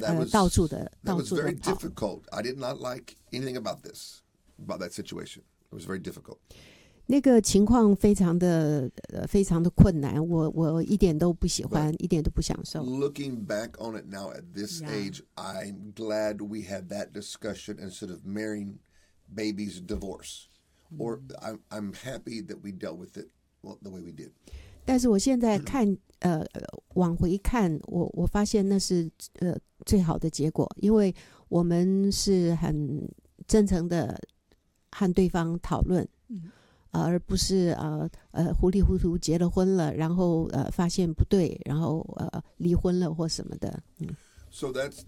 到处的 very 跑。 difficult. I did not like anything about that situation. It was very difficult. 那个情况非常的困难，我一点都不喜欢，一点都不享受。 Looking back on it now at this age, I'm glad we had that discussion instead of marrying babies divorce. Or I'm happy that we dealt with it the way we did. 但是我现在往回看，我发现那是最好的结果，因为我们是很真诚的和对方讨论。而不是糊里糊涂结了婚了，然后发现不对，然后离婚了或什么的。 So that's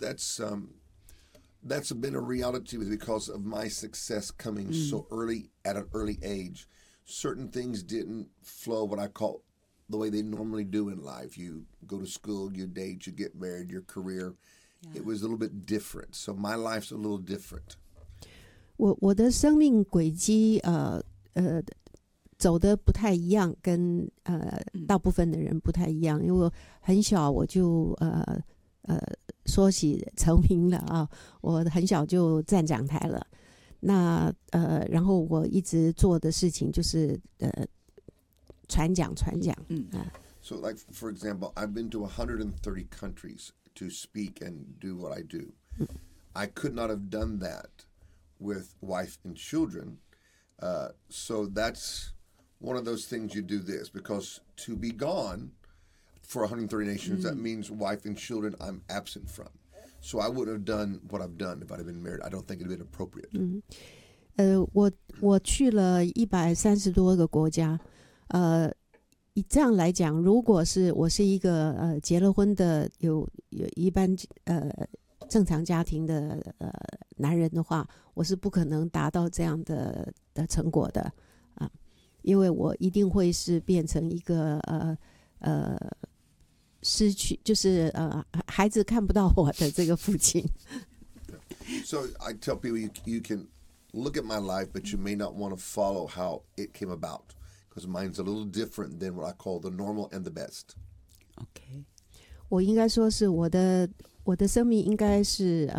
been a reality because of my success coming so early at an early age. Certain things didn't flow what I call the way they normally do in life. You go to school, you date, you get married, your career. It was a little bit different. So my life's a little different. 我的生命轨迹走的不太一样，跟大部分的人不太一样，因为我很小我就说起成名了啊，我很小就站讲台了。那然后我一直做的事情就是传讲。 So like for example, I've been to 130 countries to speak and do what I do. I could not have done that with wife and children. So that's one of those things you do this, because to be gone for 130 nations, that means wife and children I'm absent from. So I wouldn't have done what I've done if I'd have been married. I don't think it would have been appropriate. 我去了130多个国家，以这样来讲，如果是我是一个结了婚的有一般正常家庭的男人的话，我是不可能达到这样的成果的啊，因为我一定会是变成一个失去，就是孩子看不到我的这个父亲。 So I tell people you can look at my life, but you may not want to follow how it came about, because mine's a little different than what I call the normal and the best. OK， 我应该说是我的生命应该是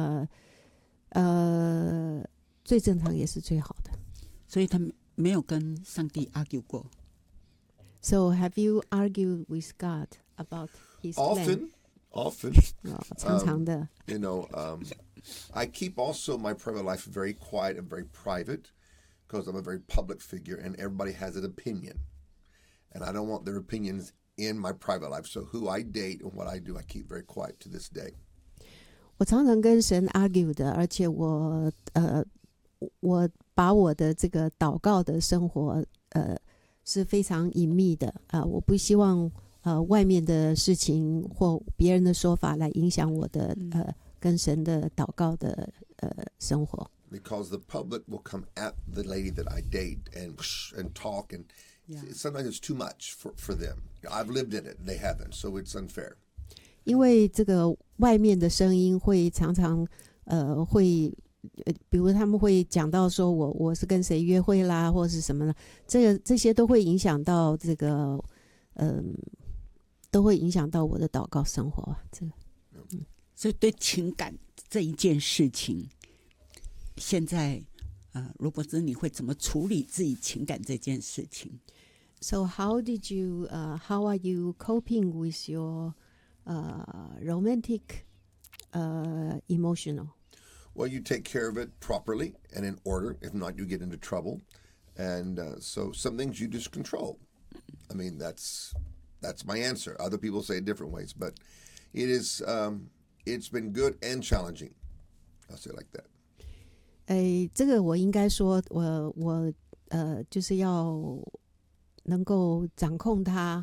最正常也是最好的。 所以他没有跟上帝 argue 过。 So have you argued with God about His plan? Often. 常常的。 I keep also my private life very quiet and very private, because I'm a very public figure and everybody has an opinion. And I don't want their opinions in my private life. So who I date and what I do, I keep very quiet to this day. 我常常跟神 argue 的，而且我把我的这个祷告的生活是非常隐秘的我不希望外面的事情或别人的说法来影响我的跟神的祷告的生活。 Because the public will come at the lady that I date and talk, and sometimes it's too much for them. I've lived in it, and they haven't, so it's unfair. 因为这个外面的声音会常常会比如他们会讲到说我是跟谁约会啦，或是什么啦，这些都会影响到这个都会影响到我的祷告生活这个所以对情感这一件事情，现在罗伯兹你会怎么处理自己情感这件事情？ So how are you coping with your romantic emotional? Well, you take care of it properly and in order. If not, you get into trouble. And so some things you just control. I mean, that's my answer. Other people say it different ways, but it is it's been good and challenging. I'll say it like that. 这个我应该说我就是要能够掌控它。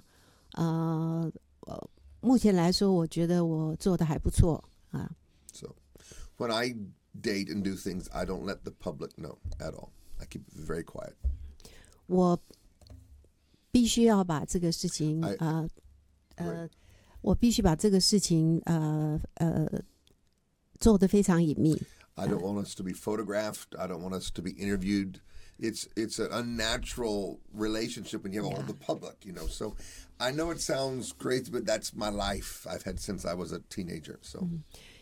目前来说我觉得我做得还不错啊。 So when I date and do things, I don't let the public know at all. I keep it very quiet. 我必须要把这个事情我必须把这个事情做得非常隐秘。 I don't want us to be photographed. I don't want us to be interviewed. It's an unnatural relationship when you have all the public, So I know it sounds crazy, but that's my life I've had since I was a teenager. So